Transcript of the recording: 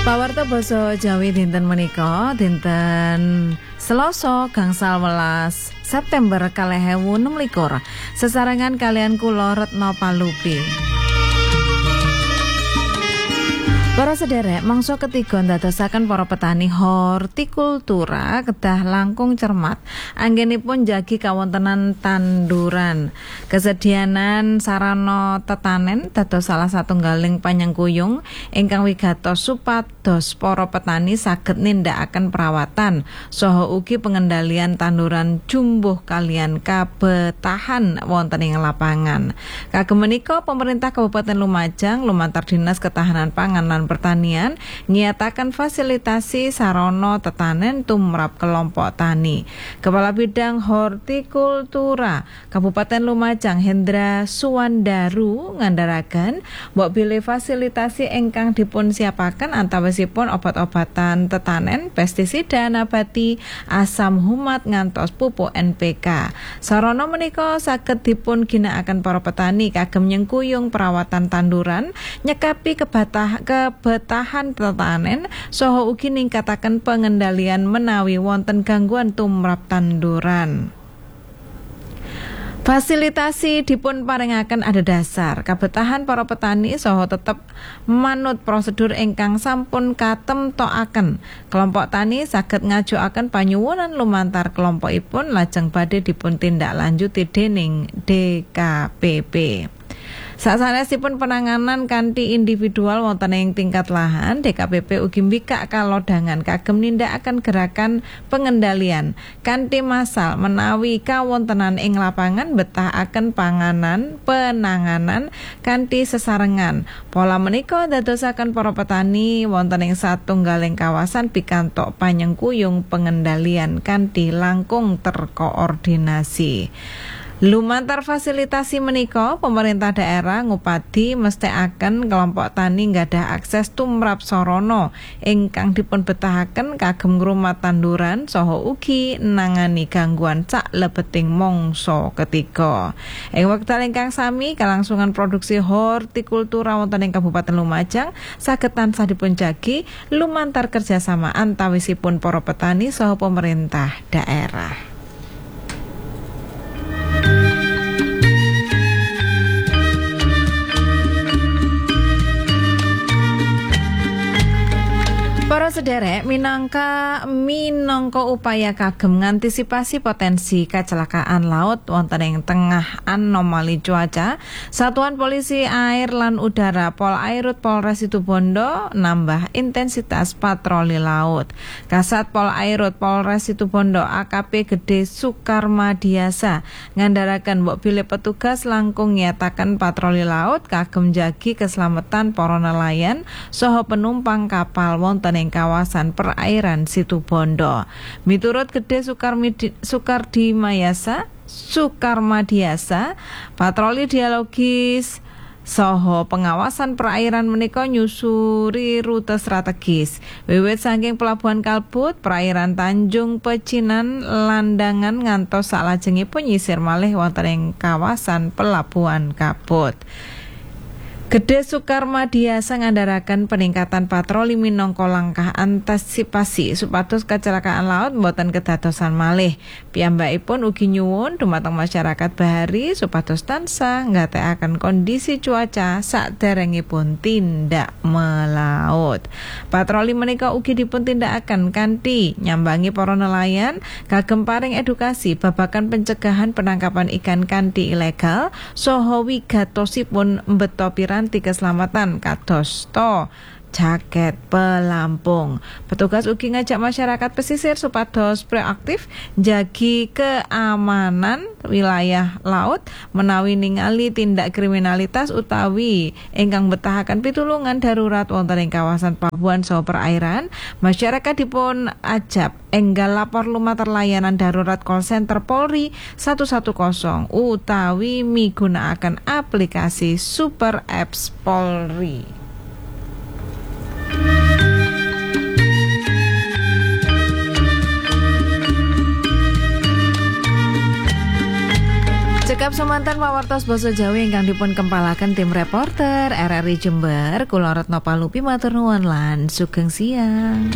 Pawarta basa Jawi dinten menika dinten Selasa gangsal 11 September 2026 sesarengan kalian kula Retno Palupi. Para sederek, mangsa ketiga ndadosaken para petani hortikultura kedah langkung cermat anggenipun jagi kawontenan tanduran. Kesedianan sarana tetanen dados salah satunggaling panyengkuyung ingkang wigatos supados para petani saged nindakaken perawatan saha ugi pengendalian tanduran jumbuh kalian kabetahan wonten ing lapangan. Kagem menika pemerintah Kabupaten Lumajang lumantar Dinas Ketahanan Pangan lan Pertanian nyatakan fasilitasi sarana tetanen tumrap kelompok tani. Kepala Bidang Hortikultura Kabupaten Lumajang Hendra Suwandaru ngandharaken mbok bilih fasilitasi ingkang dipun siapaken antawisipun obat-obatan tetanen, pestisida nabati, asam humat ngantos pupuk NPK. Sarana menika saged dipun ginakaken para petani kagem nyengkuyung perawatan tanduran, nyekapi kebetahan tetanen saha ugi ningkataken pengendalian menawi wonten gangguan tumrap tanduran. Fasilitasi dipun paringaken adhedhasar kabetahan para petani saha tetep manut prosedur ingkang sampun katemtokaken. Kelompok tani saged ngajukaken panyuwunan lumantar kelompokipun lajeng badhe dipun tindaklanjuti dening DKPP. Sasanesipun penanganan kanthi individual wonten ing tingkat lahan, DKPP ugi mbikak kalodhangan kagem nindakaken gerakan pengendalian kanthi massal menawi kawontenan ing lapangan betahaken penanganan kanthi sesarengan. Pola menika dadosaken para petani wonten ing satunggaling kawasan pikantuk panyengkuyung pengendalian kanthi langkung terkoordinasi. Lumantar fasilitasi menika, pemerintah daerah ngupadi mesthekaken kelompok tani nggadah akses tumrap sarana ingkang dipun betahaken kagem ngrumat tanduran saha ugi nangani gangguan saklebeting mangsa ketiga. Ing wekdal ingkang sami kalangsungan produksi hortikultura wonten ing Kabupaten Lumajang saged tansah dipun jagi lumantar kerjasama antawisipun para petani saha pemerintah daerah. Para sederek minangka upaya kagem ngantisipasi potensi kecelakaan laut wonten ing tengah anomali cuaca, Satuan Polisi Air lan Udara Polairut Polres Situbondo nambah intensitas patroli laut. Kasat Polairut Polres Situbondo AKP Gede Sukarmadiasa ngandharaken mbok bilih petugas langkung nyataken patroli laut kagem jagi keselamatan para nelayan saha penumpang kapal wonten ing kawasan perairan Situbondo. Miturut Gede Sukarmadiasa, patroli dialogis saha pengawasan perairan menika nyusuri rute strategis wiwit saking Pelabuhan Kalbut, perairan Tanjung Pecinan, Landangan ngantos salajengipun nyisir malih wonten ing kawasan Pelabuhan Kalbut. Gede Sukarmadiasa ngandharaken peningkatan patroli minangka langkah antisipasi supados kecelakaan laut mboten kedadosan malih. Piyambakipun ugi nyuwun dumateng masyarakat bahari supados tansah nggatekaken kondisi cuaca saderengipun tindak melaut. Patroli menika ugi dipun tindakaken kanthi nyambangi para nelayan kagem paring edukasi babagan pencegahan penangkapan ikan kanthi ilegal saha wigatosipun mbeta piranti keselamatan kados to jaket pelampung. Petugas ugi ngajak masyarakat pesisir supados proaktif jagi keamanan wilayah laut menawi ningali tindak kriminalitas utawi ingkang betahaken pitulungan darurat wonten ing kawasan pelabuhan saha perairan. Masyarakat dipun ajab enggal lapor lumantar layanan darurat call center Polri 110 utawi migunakaken aplikasi Super Apps Polri. Cekap semanten pawartos basa Jawi ingkang dipun kempalaken tim reporter RRI Jember, kula Retno Palupi matur nuwun lan sugeng siang.